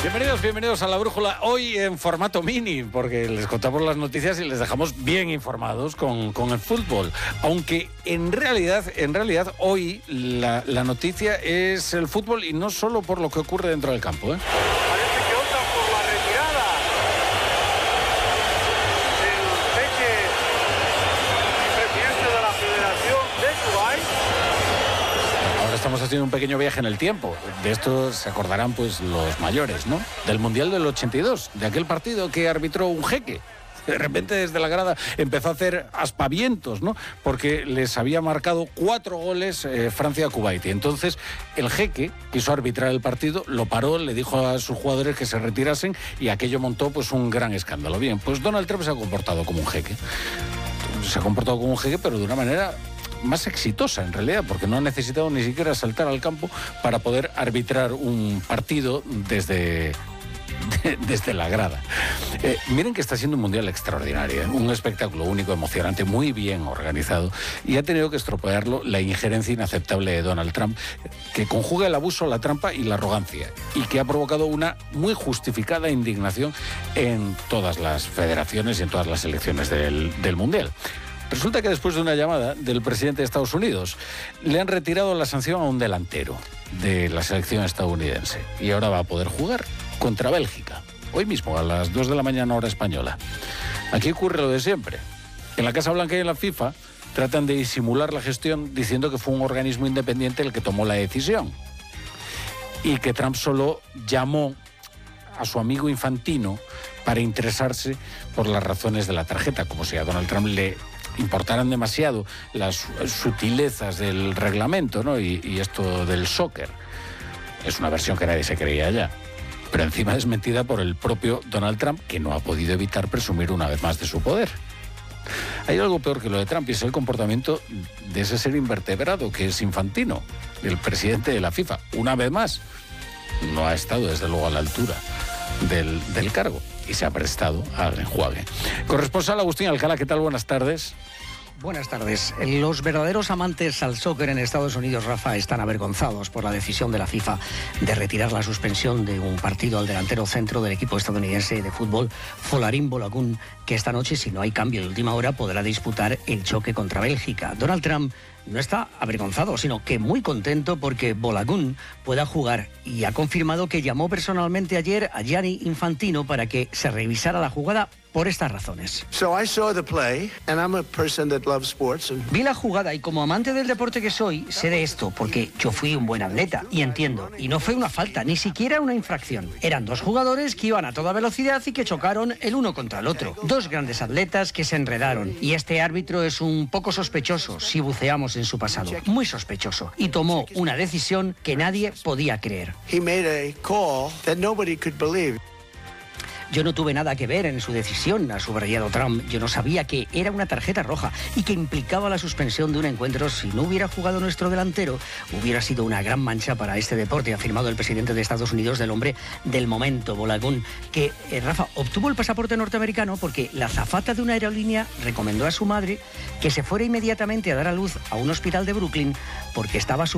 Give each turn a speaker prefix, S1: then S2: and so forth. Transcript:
S1: Bienvenidos a La Brújula, hoy en formato mini, porque les contamos las noticias y les dejamos bien informados con el fútbol. Aunque en realidad hoy la noticia es el fútbol y no solo por lo que ocurre dentro del campo, ¿eh?
S2: Parece que optan por la retirada del presidente de la Federación de Kuwait.
S1: Ahora estamos haciendo un pequeño viaje en el tiempo. De esto se acordarán pues los mayores, ¿no? Del Mundial del 82, de aquel partido que arbitró un jeque. De repente desde la grada empezó a hacer aspavientos, ¿no? Porque les había marcado 4 goles Francia a Kuwait. Y entonces el jeque quiso arbitrar el partido, lo paró, le dijo a sus jugadores que se retirasen y aquello montó pues un gran escándalo. Bien, pues Donald Trump se ha comportado como un jeque. Se ha comportado como un jeque, pero de una manera más exitosa en realidad, porque no ha necesitado ni siquiera saltar al campo para poder arbitrar un partido desde la grada. Miren que está siendo un mundial extraordinario, ¿eh? Un espectáculo único, emocionante, muy bien organizado, y ha tenido que estropearlo la injerencia inaceptable de Donald Trump, que conjuga el abuso, la trampa y la arrogancia, y que ha provocado una muy justificada indignación en todas las federaciones y en todas las selecciones del mundial. Resulta que después de una llamada del presidente de Estados Unidos, le han retirado la sanción a un delantero de la selección estadounidense y ahora va a poder jugar contra Bélgica, hoy mismo a las 2 de la mañana hora española. Aquí ocurre lo de siempre. En la Casa Blanca y en la FIFA tratan de disimular la gestión diciendo que fue un organismo independiente el que tomó la decisión y que Trump solo llamó a su amigo Infantino para interesarse por las razones de la tarjeta, como si a Donald Trump le importaran demasiado las sutilezas del reglamento, ¿no? Y esto del soccer. Es una versión que nadie se creía ya. Pero encima es mentida por el propio Donald Trump, que no ha podido evitar presumir una vez más de su poder. Hay algo peor que lo de Trump y es el comportamiento de ese ser invertebrado que es Infantino, el presidente de la FIFA. Una vez más, no ha estado desde luego a la altura del cargo y se ha prestado al enjuague. Corresponsal Agustín Alcalá, ¿qué tal? Buenas tardes.
S3: Buenas tardes. Los verdaderos amantes al soccer en Estados Unidos, Rafa, están avergonzados por la decisión de la FIFA de retirar la suspensión de un partido al delantero centro del equipo estadounidense de fútbol, Folarin Balogun, que esta noche, si no hay cambio de última hora, podrá disputar el choque contra Bélgica. Donald Trump no está avergonzado, sino que muy contento porque Balogun pueda jugar y ha confirmado que llamó personalmente ayer a Gianni Infantino para que se revisara la jugada por estas razones. Vi la jugada y como amante del deporte que soy, sé de esto, porque yo fui un buen atleta y entiendo. Y no fue una falta, ni siquiera una infracción. Eran 2 jugadores que iban a toda velocidad y que chocaron el uno contra el otro. 2 grandes atletas que se enredaron. Y este árbitro es un poco sospechoso, si buceamos en su pasado. Muy sospechoso. Y tomó una decisión que nadie podía creer. Yo no tuve nada que ver en su decisión, ha subrayado Trump. Yo no sabía que era una tarjeta roja y que implicaba la suspensión de un encuentro. Si no hubiera jugado nuestro delantero, hubiera sido una gran mancha para este deporte, ha afirmado el presidente de Estados Unidos del hombre del momento, Balogun, que, Rafa, obtuvo el pasaporte norteamericano porque la azafata de una aerolínea recomendó a su madre que se fuera inmediatamente a dar a luz a un hospital de Brooklyn porque estaba